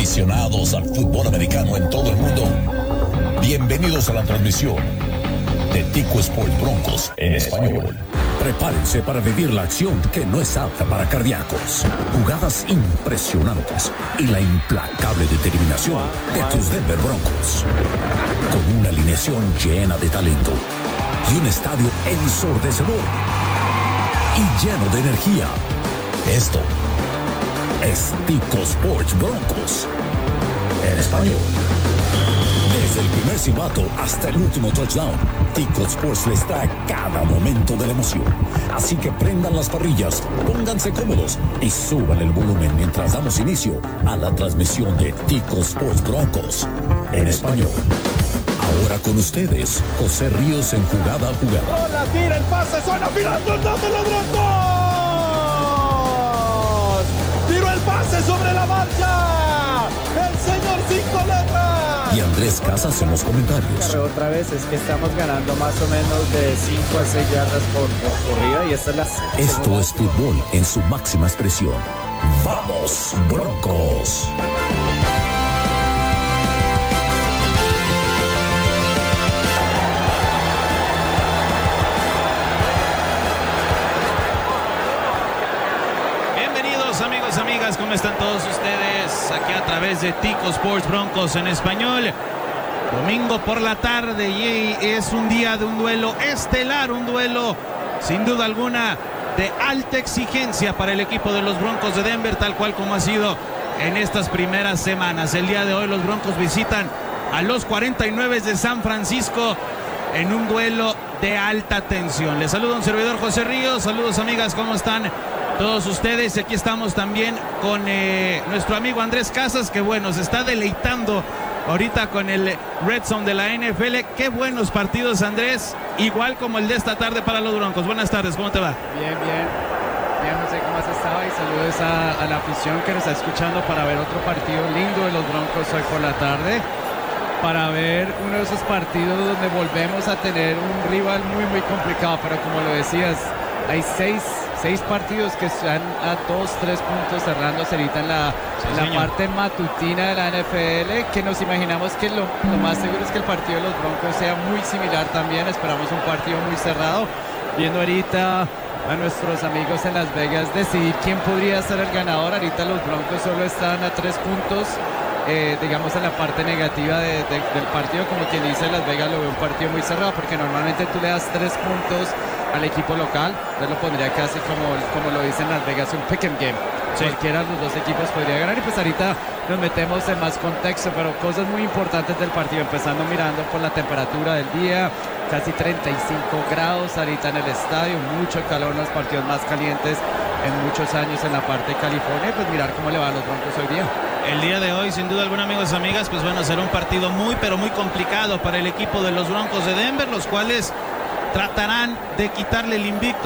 Aficionados al fútbol americano en todo el mundo, bienvenidos a la transmisión de Tico Sports Broncos en español. Prepárense para vivir la acción que no es apta para cardíacos. Jugadas impresionantes y la implacable determinación de tus Denver Broncos. Con una alineación llena de talento y un estadio ensordecedor y lleno de energía. Esto es Tico Sports Broncos en español. Desde el primer silbato hasta el último touchdown, Tico Sports les trae cada momento de la emoción. Así que prendan las parrillas, pónganse cómodos y suban el volumen mientras damos inicio a la transmisión de Tico Sports Broncos en español. Ahora con ustedes, José Ríos en Jugada a Jugada. ¡Hola, tira el pase! ¡Suena tirando el dato de los Broncos! ¡Tiró el pase sobre la marcha! ¡El señor 5 letras! Y Andrés Casas en los comentarios. Pero otra vez es que estamos ganando más o menos de 5 a 6 yardas por corrida y esta es la... Esto es fútbol en su máxima expresión. ¡Vamos, Broncos! Amigos, amigas, ¿cómo están todos ustedes? Aquí a través de Tico Sports Broncos en español. Domingo por la tarde y es un día de un duelo estelar, un duelo sin duda alguna de alta exigencia para el equipo de los Broncos de Denver, tal cual como ha sido en estas primeras semanas. El día de hoy los Broncos visitan a los 49 de San Francisco en un duelo de alta tensión. Les saluda un servidor, José Ríos. Saludos, amigas, ¿cómo están todos ustedes? Aquí estamos también con nuestro amigo Andrés Casas, que bueno, se está deleitando ahorita con el Red Zone de la NFL. Qué buenos partidos, Andrés, igual como el de esta tarde para los Broncos. Buenas tardes, ¿cómo te va? Bien, José, ¿cómo has estado? Y saludos a la afición que nos está escuchando para ver otro partido lindo de los Broncos hoy por la tarde, para ver uno de esos partidos donde volvemos a tener un rival muy, muy complicado, pero como lo decías, hay seis partidos que están a 2-3 puntos cerrándose ahorita en la parte matutina de la NFL, que nos imaginamos que lo más seguro es que el partido de los Broncos sea muy similar también. Esperamos un partido muy cerrado, viendo ahorita a nuestros amigos en Las Vegas decidir quién podría ser el ganador. Ahorita los Broncos solo están a 3 puntos, digamos en la parte negativa del partido, como quien dice. Las Vegas lo ve un partido muy cerrado, porque normalmente tú le das 3 puntos al equipo local, entonces lo pondría casi como lo dicen Las Vegas, un pick and game. Sí. Cualquiera de los dos equipos podría ganar, y pues ahorita nos metemos en más contexto, pero cosas muy importantes del partido, empezando mirando por la temperatura del día, casi 35 grados ahorita en el estadio, mucho calor, los partidos más calientes en muchos años en la parte de California, pues mirar cómo le van a los Broncos hoy día. El día de hoy, sin duda alguna, amigos y amigas, pues bueno, será un partido muy, pero muy complicado para el equipo de los Broncos de Denver, los cuales tratarán de quitarle el invicto